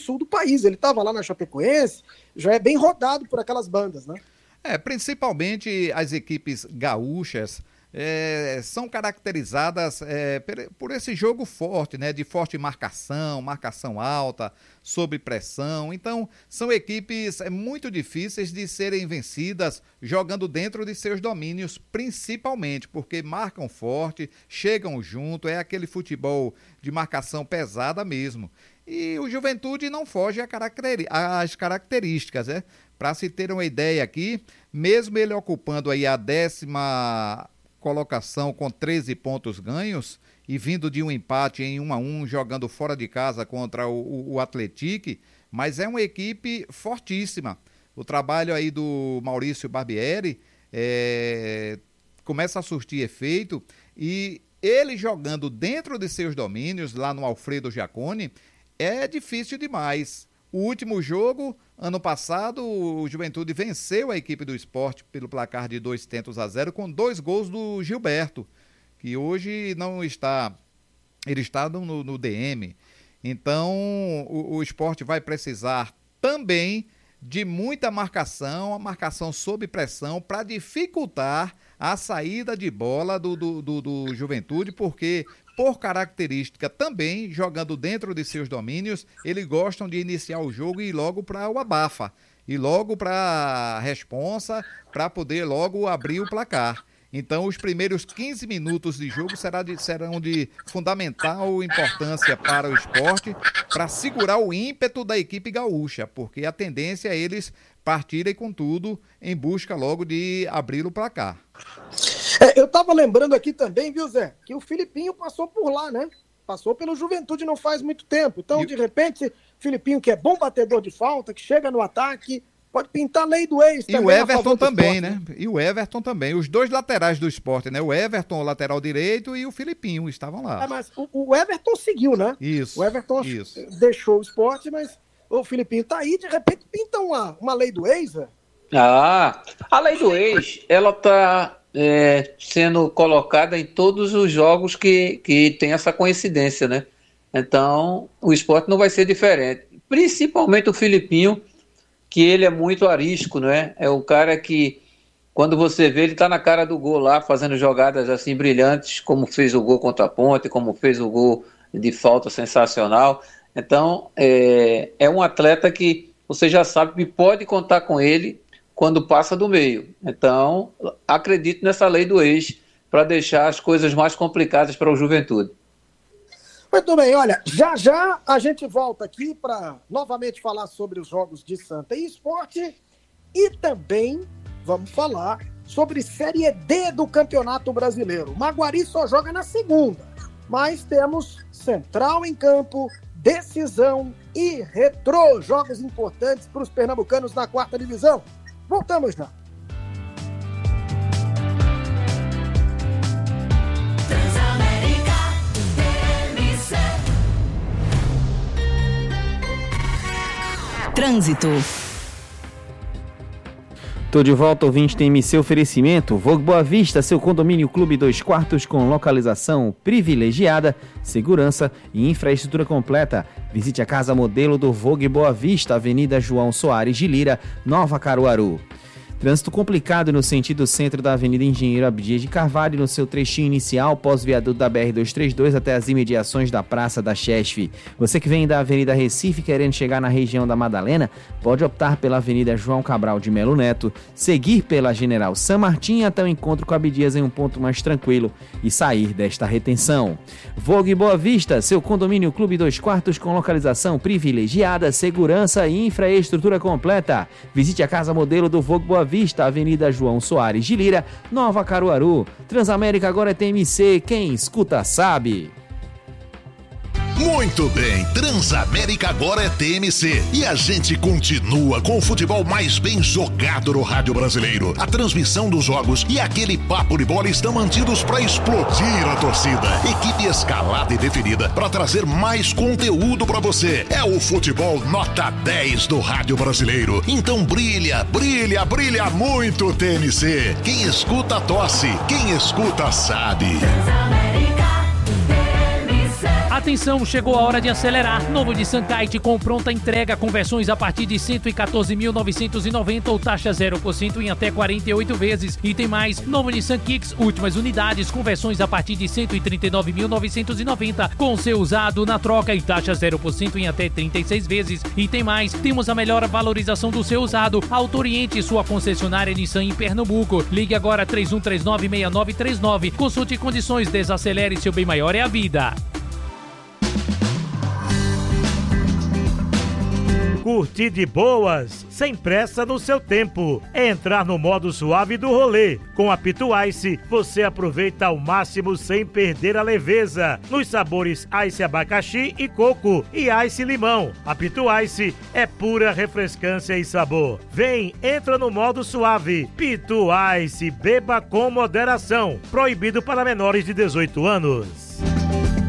sul do país. Ele estava lá na Chapecoense, já é bem rodado por aquelas bandas, né? Principalmente as equipes gaúchas são caracterizadas por esse jogo forte, né? De forte marcação alta, sob pressão. Então, são equipes muito difíceis de serem vencidas jogando dentro de seus domínios, principalmente porque marcam forte, chegam junto, é aquele futebol de marcação pesada mesmo. E o Juventude não foge às características, né? Para se ter uma ideia aqui, mesmo ele ocupando aí a 10ª colocação com 13 pontos ganhos e vindo de um empate em 1-1, jogando fora de casa contra o Atlético, mas é uma equipe fortíssima. O trabalho aí do Maurício Barbieri começa a surtir efeito e ele jogando dentro de seus domínios, lá no Alfredo Giacone, é difícil demais. O último jogo, ano passado, o Juventude venceu a equipe do Sport pelo placar de 2-0 com 2 gols do Gilberto, que hoje não está, ele está no DM. Então, o Sport vai precisar também de muita marcação, a marcação sob pressão, para dificultar a saída de bola do Juventude, porque, por característica também, jogando dentro de seus domínios, eles gostam de iniciar o jogo e ir logo para o abafa, e logo para a responsa, para poder logo abrir o placar. Então, os primeiros 15 minutos de jogo serão de fundamental importância para o Sport, para segurar o ímpeto da equipe gaúcha, porque a tendência é eles partirem com tudo em busca logo de abrir o placar. Eu estava lembrando aqui também, viu, Zé, que o Filipinho passou por lá, né? Passou pelo Juventude não faz muito tempo. Então, de repente, Filipinho, que é bom batedor de falta, que chega no ataque, pode pintar a lei do ex. E o Everton também, né? E o Everton também. Os dois laterais do Sport, né? O Everton, o lateral direito, e o Filipinho estavam lá. Mas o Everton seguiu, né? Isso. O Everton deixou o Sport, mas o Filipinho tá aí, de repente pinta uma lei do ex, né? A lei do ex, ela tá sendo colocada em todos os jogos que tem essa coincidência, né? Então, o Sport não vai ser diferente. Principalmente o Filipinho, que ele é muito arisco, né? É o cara que, quando você vê, ele tá na cara do gol lá, fazendo jogadas assim brilhantes, como fez o gol contra a Ponte, como fez o gol de falta sensacional. Então, é um atleta que você já sabe que pode contar com ele quando passa do meio. Então, acredito nessa lei do ex para deixar as coisas mais complicadas para o Juventude. Muito bem, olha, já a gente volta aqui para novamente falar sobre os jogos de Santa e Sport e também vamos falar sobre Série D do Campeonato Brasileiro. O Maguari só joga na segunda, mas temos Central em campo, Decisão e Retrô, jogos importantes para os pernambucanos na 4ª divisão. Voltamos já. Trânsito. Tô de volta, ouvinte TMC Oferecimento. Vogue Boa Vista, seu condomínio clube 2 quartos com localização privilegiada, segurança e infraestrutura completa. Visite a casa modelo do Vogue Boa Vista, Avenida João Soares de Lira, Nova Caruaru. Trânsito complicado no sentido centro da Avenida Engenheiro Abdias de Carvalho, no seu trechinho inicial, pós-viaduto da BR-232 até as imediações da Praça da Chesf. Você que vem da Avenida Recife querendo chegar na região da Madalena, pode optar pela Avenida João Cabral de Melo Neto, seguir pela General San Martin até o encontro com Abdias em um ponto mais tranquilo e sair desta retenção. Vogue Boa Vista, seu condomínio clube 2 quartos com localização privilegiada, segurança e infraestrutura completa. Visite a casa modelo do Vogue Boa Vista, Avenida João Soares de Lira, Nova Caruaru. Transamérica agora é TMC, quem escuta sabe. Muito bem, Transamérica agora é TMC e a gente continua com o futebol mais bem jogado no rádio brasileiro. A transmissão dos jogos e aquele papo de bola estão mantidos para explodir a torcida. Equipe escalada e definida para trazer mais conteúdo para você. É o futebol nota 10 do rádio brasileiro. Então brilha, brilha, brilha muito TMC. Quem escuta tosse, quem escuta sabe. Atenção, chegou a hora de acelerar. Novo Nissan Kite com pronta entrega, com versões a partir de 114.990 ou taxa 0% em até 48 vezes. E tem mais, novo Nissan Kicks, últimas unidades, com versões a partir de 139.990, com seu usado na troca e taxa 0% em até 36 vezes. E tem mais, temos a melhor valorização do seu usado. Auto Oriente, sua concessionária Nissan em Pernambuco. Ligue agora 3139-6939. Consulte condições, desacelere, seu bem maior é a vida. Curtir de boas, sem pressa no seu tempo. É entrar no modo suave do rolê. Com a Pitu Ice, você aproveita ao máximo sem perder a leveza. Nos sabores Ice Abacaxi e Coco e Ice Limão. A Pitu Ice é pura refrescância e sabor. Vem, entra no modo suave. Pitu Ice, beba com moderação. Proibido para menores de 18 anos.